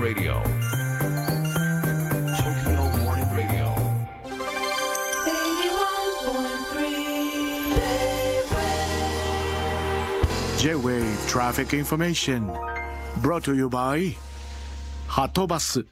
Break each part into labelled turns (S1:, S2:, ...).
S1: Radio Tokyo Morning Radio
S2: J-Wave Traffic Information Brought to you by はとバス。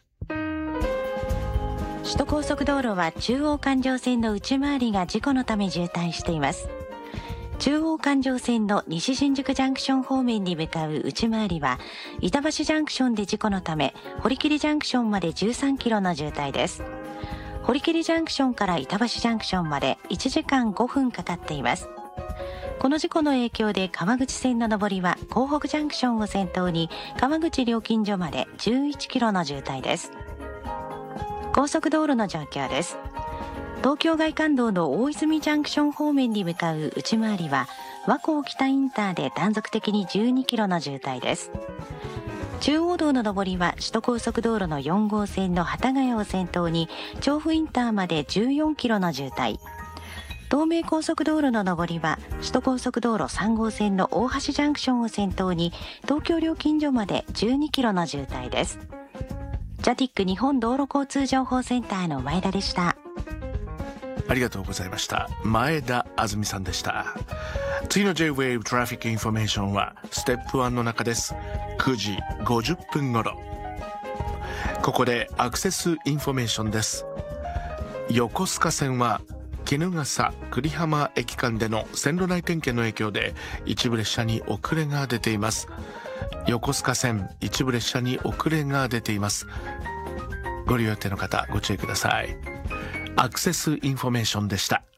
S3: 首都高速道路は中央環状線の内回りが事故のため渋滞しています。中央環状線の西新宿ジャンクション方面に向かう内回りは板橋ジャンクションで事故のため堀切ジャンクションまで13キロの渋滞です。堀切ジャンクションから板橋ジャンクションまで1時間5分かかっています。この事故の影響で川口線の上りは港北ジャンクションを先頭に川口料金所まで11キロの渋滞です。高速道路の状況です。東京外環道の大泉ジャンクション方面に向かう内回りは和光北インターで断続的に12キロの渋滞です。中央道の上りは首都高速道路の4号線の幡ヶ谷を先頭に調布インターまで14キロの渋滞。東名高速道路の上りは首都高速道路3号線の大橋ジャンクションを先頭に東京料金所まで12キロの渋滞です。ジャティック日本道路交通情報センターの前田でした。
S2: ありがとうございました。前田あずみさんでした。次の J-Wave Traffic Information はステップ1の中です。9時50分頃。ここでアクセスインフォメーションです。横須賀線は衣笠久里浜駅間での線路内点検の影響で一部列車に遅れが出ています。横須賀線一部列車に遅れが出ています。ご利用予定の方ご注意ください。アクセスインフォメーションでした。